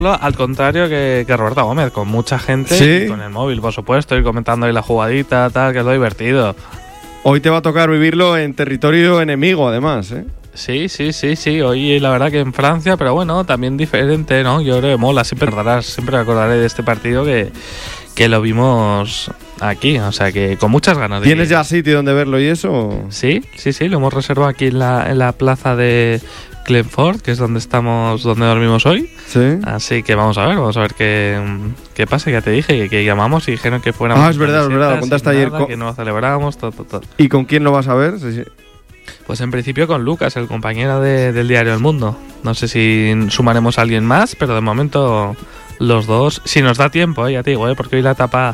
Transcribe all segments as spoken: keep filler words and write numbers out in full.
Al contrario que, que Roberto Gómez, con mucha gente, ¿Sí? y con el móvil, por supuesto, y comentando ahí la jugadita, tal, que es lo divertido. Hoy te va a tocar vivirlo en territorio enemigo, además, ¿eh? Sí, sí, sí, sí. Hoy la verdad que en Francia, pero bueno, también diferente, ¿no? Yo creo que mola. Siempre recordarás, siempre me acordaré de este partido que, que lo vimos aquí. O sea que con muchas ganas de ¿Tienes ir. ya sitio donde verlo y eso? Sí, sí, sí. Lo hemos reservado aquí en la, en la plaza de Clenford, que es donde estamos, donde dormimos hoy. Sí. Así que vamos a ver, vamos a ver qué, qué pasa. Ya te dije que, que llamamos y dijeron que fuéramos. Ah, es verdad, es verdad. Lo contaste ayer. Nada, que no celebramos, todo, todo, todo. ¿Y con quién lo vas a ver? Sí, sí. Pues en principio con Lucas, el compañero de, del diario El Mundo. No sé si sumaremos a alguien más, pero de momento los dos, si nos da tiempo, eh, ya te digo, eh, porque hoy la etapa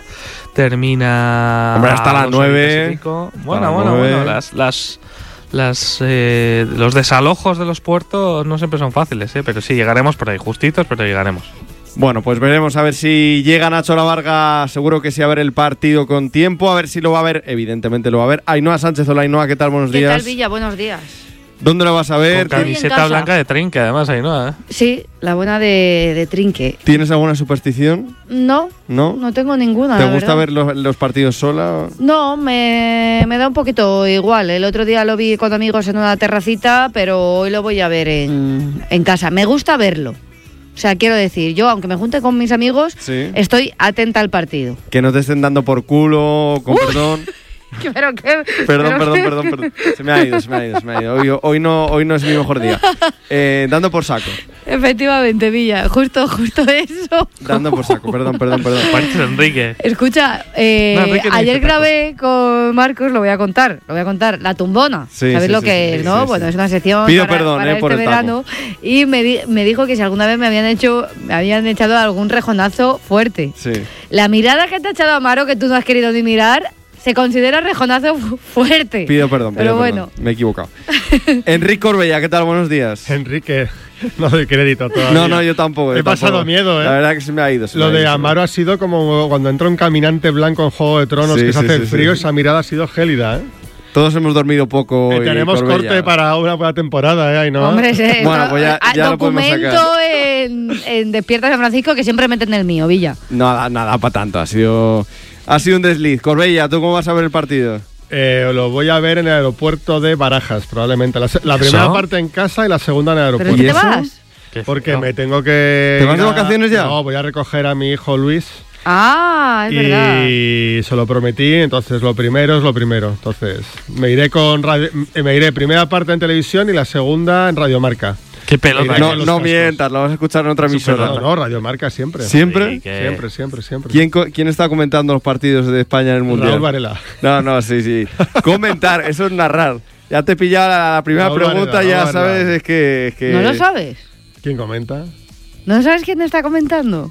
termina. Hombre, hasta las nueve. Bueno, bueno, bueno, las, las, las, eh, los desalojos de los puertos no siempre son fáciles, eh, pero sí, llegaremos por ahí, justitos, pero llegaremos. Bueno, pues veremos a ver si llega Nacho La Varga, seguro que sí, a ver el partido con tiempo, a ver si lo va a ver, evidentemente lo va a ver. Ainhoa Sánchez, hola Ainhoa, ¿qué tal? Buenos ¿Qué días. tal, Villa? Buenos días. ¿Dónde lo vas a ver? Con camiseta blanca de Trinque, además, Ainhoa, ¿eh? Sí, la buena de, de Trinque. ¿Tienes alguna superstición? No, ¿No? no tengo ninguna. ¿Te la gusta verdad. ver los, los partidos sola? No, me, me da un poquito igual. El otro día lo vi con amigos en una terracita, pero hoy lo voy a ver en, en casa. Me gusta verlo. O sea, quiero decir, yo, aunque me junte con mis amigos, Sí. estoy atenta al partido. Que no te estén dando por culo, con perdón. Pero qué, Perdón, pero perdón, qué- perdón, perdón. Se me ha ido, se me ha ido, se me ha ido. Hoy, hoy, no, hoy no es mi mejor día. Eh, dando por saco. Efectivamente, Villa, justo, justo eso. Dando por saco, perdón, perdón, perdón. Pareces Enrique. Escucha, eh, No, Enrique no ayer dice tacos. grabé con Marcos, lo voy a contar, lo voy a contar, La Tumbona. Sí, ¿Sabéis sí, lo sí, que sí, es, sí, no? sí, Bueno, sí. es una sección Pido para, perdón, para eh, por este el taco. verano. Y me, di- me dijo que si alguna vez me habían hecho, me habían echado algún rejonazo fuerte. Sí. La mirada que te ha echado Amaro, que tú no has querido ni mirar, se considera rejonazo fu- fuerte. Pido perdón, pido Pero perdón. bueno. Me he equivocado. Enrique Corbella, ¿qué tal? Buenos días. Enrique, no doy crédito todavía. No, no, yo tampoco. He yo pasado tampoco. miedo, ¿eh? La verdad que se me ha ido. se me Lo ha de ido, se me ha Amaro ha sido como cuando entra un caminante blanco en Juego de Tronos, Sí, que se sí, hace sí, el frío, sí. esa mirada ha sido gélida, ¿eh? ido. Todos hemos dormido poco. Eh, hoy, tenemos Corbella. corte para una buena temporada, ¿eh? Ainhoa? Hombre, sí, Bueno, esto- pues ya- ah, ya lo podemos documento sacar. en, en Despierta San Francisco que siempre meten el mío, Villa. Nada, nada, para tanto. Ha sido, ha sido un desliz. Corbella, ¿tú cómo vas a ver el partido? Eh, lo voy a ver en el aeropuerto de Barajas, probablemente. La, se- la primera ¿Eso? parte en casa y la segunda en el ¿Pero aeropuerto. qué ¿Y te eso? vas? Qué Porque feo. me tengo que... ¿Te vas ir de a- vacaciones ya? No, voy a recoger a mi hijo Luis. Ah, es verdad. Y se lo prometí, entonces lo primero es lo primero. Entonces, me iré con radio- me iré primera parte en televisión y la segunda en Radio Marca. Qué pelota. Mira, No, los no cascos. mientas, lo vas a escuchar en otra emisora. No, no, Radio Marca siempre. ¿Siempre? Sí, que- Siempre, siempre, siempre. ¿Quién, co- ¿Quién está comentando los partidos de España en el Mundial? Raúl Varela. No, no, sí, sí. Comentar, eso es narrar. Ya te he pillado la, la primera Raúl pregunta, Varela, ya Raúl sabes, Varela. es que, es que... ¿No lo sabes? ¿Quién comenta? ¿No sabes quién está comentando?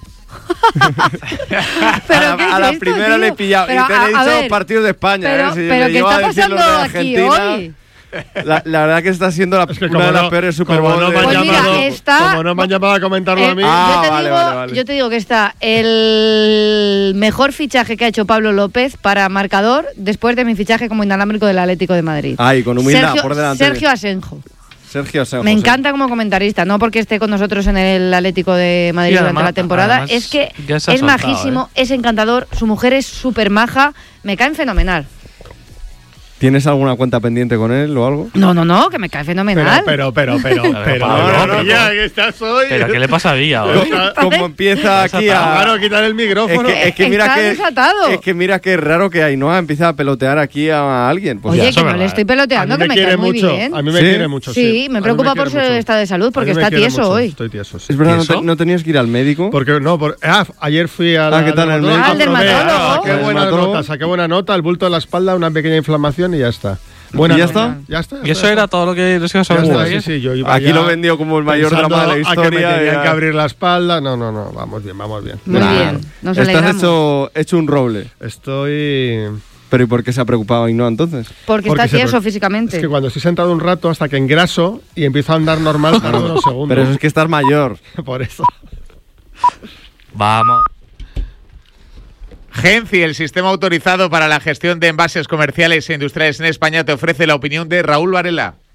A ¿Pero la, qué a es la esto, primera tío? le he pillado. Pero y te a- he a dicho ver, los partidos de España. Pero, ¿eh? Si pero me ¿qué lleva está a decir los pasando de aquí Argentina, hoy? La, la verdad que está siendo la, Es que una como de las no, peores Super como Bowl no de- me han Pues mira, llamado, está- como no me han llamado a comentarlo Eh, a mí. Ah, yo, te vale, digo, vale, vale. yo te digo que está el mejor fichaje que ha hecho Pablo López para marcador después de mi fichaje como inalámbrico del Atlético de Madrid. Ay, con humildad, Sergio, por delante. Sergio Asenjo. Sergio Asenjo, Me sí. encanta como comentarista, no porque esté con nosotros en el Atlético de Madrid Y durante además- la temporada, además es que ya se ha es soltado, majísimo, ¿eh? es encantador, su mujer es súper maja, me caen fenomenal. ¿Tienes alguna cuenta pendiente con él o algo? No, no, no, que me cae Pero, fenomenal. pero, pero, pero, pero, pero, Pablo, pero, ya, pero- que estás hoy. ¿Pero qué le pasa a Villa hoy? Como, como empieza aquí a... Claro, quitar el Es micrófono. que, es que mira Está que desatado. es que mira que es raro que Ainhoa empieza a pelotear aquí a alguien. Pues Oye, ya. eso que no es le verdad. estoy a peloteando, mí que me me quiere cae muy mucho. bien. A mí me ¿Sí? quiere mucho, sí. Sí, A me mí preocupa quiere por su mucho. estado de salud, A porque mí me está quiere tieso mucho, hoy. Estoy tieso, sí. Es verdad, ¿Y no, te- eso? no tenías que ir al médico. Porque no, por, ah, ayer fui a la Ah, ¿qué tal el médico? Ah, al dermatólogo. Saqué ¿Al buena dermatólogo? nota, saqué buena nota, el bulto de la espalda, una pequeña inflamación y ya está. Buena ¿Y ya nota. está? Ya está. Y eso era todo lo que les iba a Ya saber. está, de sí, ahí. sí, yo iba Aquí ya lo vendió como el mayor pensando drama de la a que me historia. tenían ya. que abrir la espalda. No, no, no, vamos bien, vamos bien. Muy Nah. bien, nos Estás alegramos. hecho, hecho un roble. Estoy... Pero ¿y por qué se ha preocupado Ainhoa entonces? Porque, Porque está se tieso pro- físicamente. Es que cuando estoy sentado un rato hasta que engraso y empiezo a andar normal, tardo unos segundos. Pero eso es que estás mayor. Por eso. Vamos. Genci, el sistema autorizado para la gestión de envases comerciales e industriales en España, te ofrece la opinión de Raúl Varela.